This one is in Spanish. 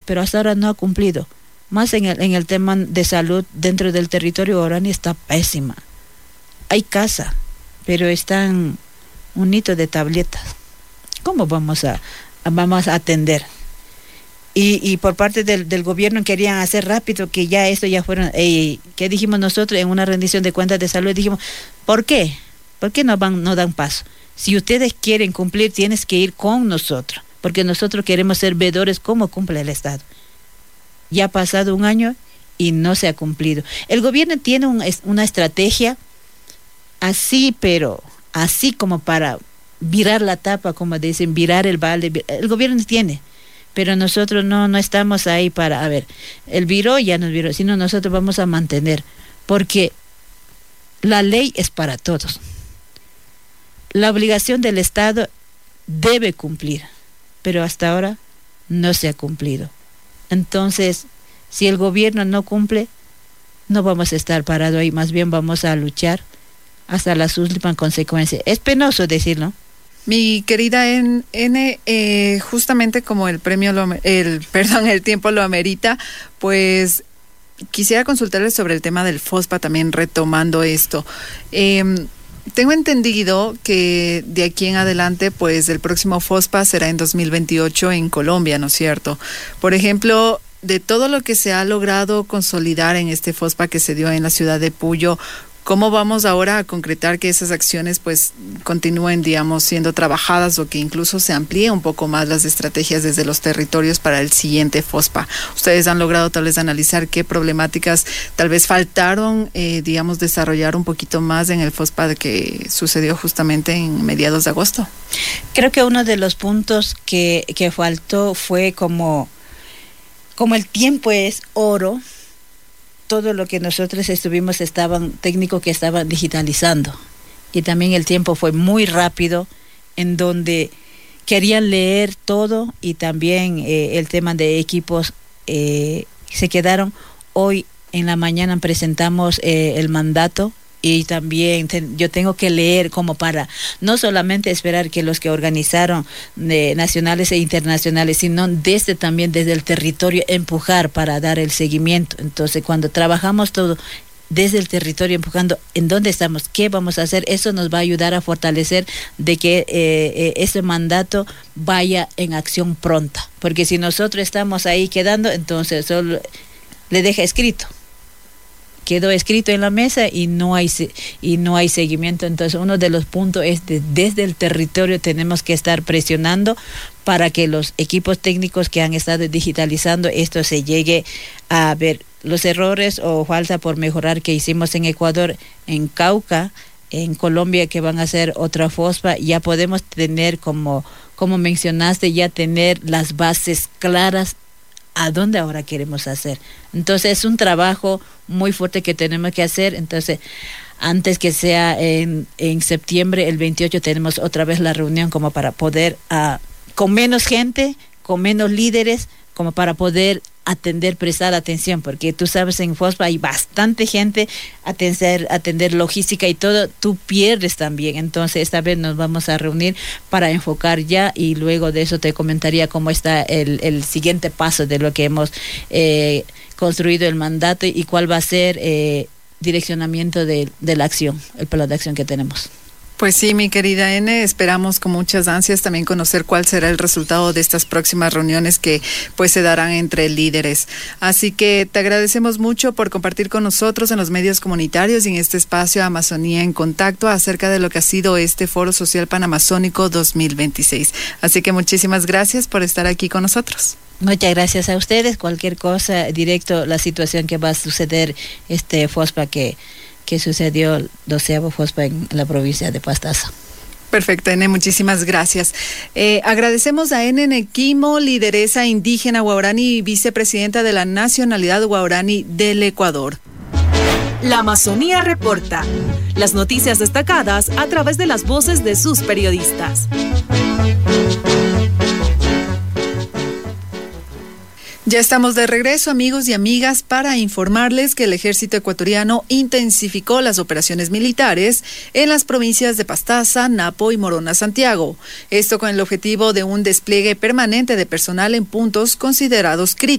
pero hasta ahora no ha cumplido. Más en el tema de salud dentro del territorio guaraní está pésima. Hay casa, pero están un hito de tabletas. ¿Cómo vamos a atender? Y por parte del gobierno querían hacer rápido, que ya esto ya fueron, ¿qué dijimos nosotros en una rendición de cuentas de salud? Dijimos, ¿por qué? ¿Por qué no dan paso? Si ustedes quieren cumplir, tienes que ir con nosotros, porque nosotros queremos ser vedores cómo cumple el Estado. Ya ha pasado un año y no se ha cumplido. El gobierno tiene una estrategia así, pero así como para virar la tapa, como dicen, virar el balde. El gobierno tiene, pero nosotros no estamos ahí para, a ver, el viró ya nos viró, sino nosotros vamos a mantener, porque la ley es para todos. La obligación del Estado debe cumplir, pero hasta ahora no se ha cumplido. Entonces, si el gobierno no cumple, no vamos a estar parados ahí, más bien vamos a luchar hasta las últimas consecuencias. Es penoso decirlo. Mi querida justamente como el tiempo lo amerita, pues quisiera consultarles sobre el tema del FOSPA, también retomando esto. Tengo entendido que de aquí en adelante, pues el próximo FOSPA será en 2028 en Colombia, ¿no es cierto? Por ejemplo, de todo lo que se ha logrado consolidar en este FOSPA que se dio en la ciudad de Puyo, ¿cómo vamos ahora a concretar que esas acciones pues continúen, digamos, siendo trabajadas, o que incluso se amplíe un poco más las estrategias desde los territorios para el siguiente FOSPA? ¿Ustedes han logrado tal vez analizar qué problemáticas tal vez faltaron, digamos, desarrollar un poquito más en el FOSPA que sucedió justamente en mediados de agosto? Creo que uno de los puntos que faltó fue como el tiempo es oro. Todo lo que nosotros técnicos que estaban digitalizando, y también el tiempo fue muy rápido, en donde querían leer todo, y también el tema de equipos se quedaron. Hoy en la mañana presentamos el mandato, y también yo tengo que leer como para no solamente esperar que los que organizaron nacionales e internacionales, sino también desde el territorio empujar para dar el seguimiento. Entonces, cuando trabajamos todo desde el territorio empujando en dónde estamos, qué vamos a hacer, eso nos va a ayudar a fortalecer de que ese mandato vaya en acción pronta, porque si nosotros estamos ahí quedando, entonces solo le deja escrito. Quedó escrito en la mesa y no hay seguimiento. Entonces, uno de los puntos es desde el territorio tenemos que estar presionando para que los equipos técnicos que han estado digitalizando esto se llegue a ver los errores o falta por mejorar que hicimos en Ecuador, en Cauca, en Colombia, que van a hacer otra FOSPA. Ya podemos tener, como mencionaste, ya tener las bases claras a dónde ahora queremos hacer. Entonces es un trabajo muy fuerte que tenemos que hacer. Entonces, antes que sea en septiembre, el 28, tenemos otra vez la reunión como para poder, con menos gente, con menos líderes, como para poder prestar atención, porque tú sabes, en FOSPA hay bastante gente, atender logística y todo, tú pierdes también. Entonces esta vez nos vamos a reunir para enfocar ya, y luego de eso te comentaría cómo está el siguiente paso de lo que hemos construido el mandato, y cuál va a ser direccionamiento de la acción, el plan de acción que tenemos. Pues sí, mi querida N, esperamos con muchas ansias también conocer cuál será el resultado de estas próximas reuniones que pues se darán entre líderes. Así que te agradecemos mucho por compartir con nosotros en los medios comunitarios y en este espacio Amazonía en Contacto acerca de lo que ha sido este Foro Social Panamazónico 2026. Así que muchísimas gracias por estar aquí con nosotros. Muchas gracias a ustedes. Cualquier cosa, directo la situación que va a suceder FOSPA que sucedió el 12º FOSPA en la provincia de Pastaza. Perfecto, N, muchísimas gracias. Agradecemos a N Nequimo, lideresa indígena guaraní y vicepresidenta de la nacionalidad guaraní del Ecuador. La Amazonía reporta las noticias destacadas a través de las voces de sus periodistas. Ya estamos de regreso, amigos y amigas, para informarles que el ejército ecuatoriano intensificó las operaciones militares en las provincias de Pastaza, Napo y Morona, Santiago. Esto con el objetivo de un despliegue permanente de personal en puntos considerados críticos.